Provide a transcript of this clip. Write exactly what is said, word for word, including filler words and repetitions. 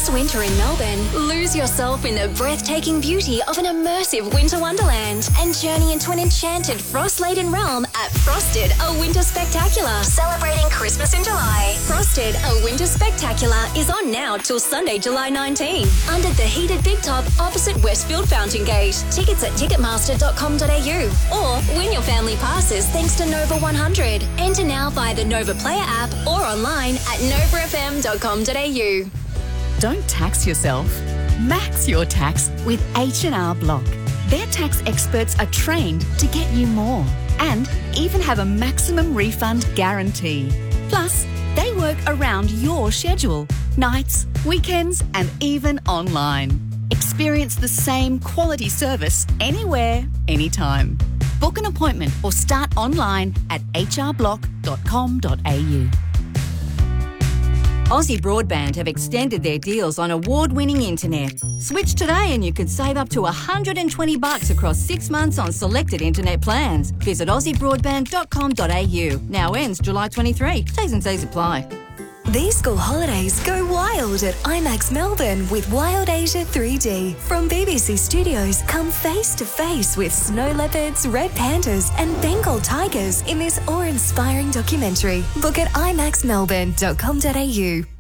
This winter in Melbourne, lose yourself in the breathtaking beauty of an immersive winter wonderland and journey into an enchanted frost-laden realm at Frosted, a Winter Spectacular, celebrating Christmas in July. Frosted, a Winter Spectacular is on now till Sunday, July nineteenth, under the heated Big Top opposite Westfield Fountain Gate. Tickets at ticketmaster dot com dot a u or win your family passes thanks to Nova one hundred. Enter now via the Nova Player app or online at nova f m dot com dot a u. Don't tax yourself. Max your tax with H and R Block. Their tax experts are trained to get you more and even have a maximum refund guarantee. Plus, they work around your schedule, nights, weekends, and even online. Experience the same quality service anywhere, anytime. Book an appointment or start online at h r block dot com dot a u. Aussie Broadband have extended their deals on award-winning internet. Switch today and you could save up to one hundred twenty bucks across six months on selected internet plans. Visit aussie broadband dot com dot a u. Now ends July twenty-third. T's and C's apply. These school holidays go wild at IMAX Melbourne with Wild Asia three D. From B B C Studios, come face to face with snow leopards, red pandas and Bengal tigers in this awe-inspiring documentary. Book at i max melbourne dot com dot a u.